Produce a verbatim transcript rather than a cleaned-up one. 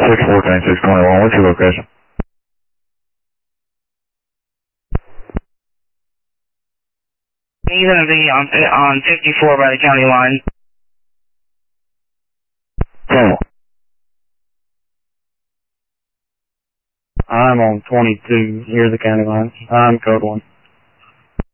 six fourteen, six twenty-one, what's your location? He's going to be on, on fifty-four by the county line. ten. I'm on twenty-two near the county line. I'm code one.